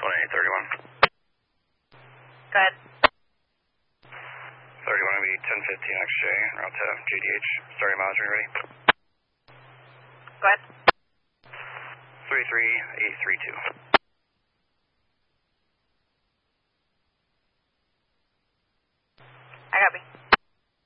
2831. Go ahead. 31 will be 1015 XJ, route to JDH. Starting mileage, are you ready? Go ahead. 33832. I copy.